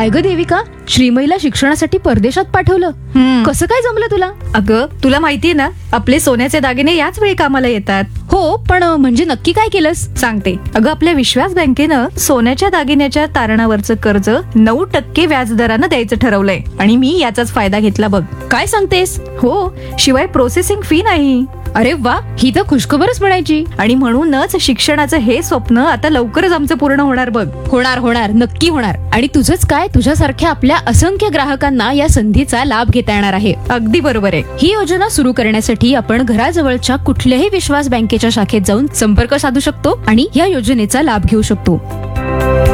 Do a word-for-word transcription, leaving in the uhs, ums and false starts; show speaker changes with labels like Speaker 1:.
Speaker 1: काय ग देविका, श्रीमईला शिक्षणासाठी परदेशात पाठवलं?
Speaker 2: हम्म.
Speaker 1: कसं काय जमलं तुला?
Speaker 2: अगं तुला माहितीये ना, आपले सोन्याचे दागिने याच वेळी कामाला येतात.
Speaker 1: हो, पण अ, म्हणजे नक्की काय केलंस?
Speaker 2: सांगते. अगं आपल्या विश्वास बँकेनं सोन्याच्या दागिन्याच्या तारणावरचं कर्ज नऊ टक्के व्याजदरानं द्यायचं ठरवलंय आणि मी याचाच फायदा घेतला बघ.
Speaker 1: काय सांगतेस?
Speaker 2: हो, शिवाय प्रोसेसिंग फी नाही.
Speaker 1: अरे वा, ही तर खुशखबरच म्हणायची.
Speaker 2: आणि म्हणूनच शिक्षणाचं हे स्वप्न आता लवकरच आमचं पूर्ण होणार बघ.
Speaker 1: होणार होणार नक्की होणार. आणि तुझंच काय, तुझ्यासारख्या आपल्या असंख्य ग्राहकांना या संधीचा लाभ घेता येणार आहे.
Speaker 2: अगदी बरोबर आहे.
Speaker 1: ही योजना सुरू करण्यासाठी आपण घराजवळच्या कुठल्याही विश्वास बँकेच्या शाखेत जाऊन संपर्क साधू शकतो आणि या योजनेचा लाभ घेऊ शकतो.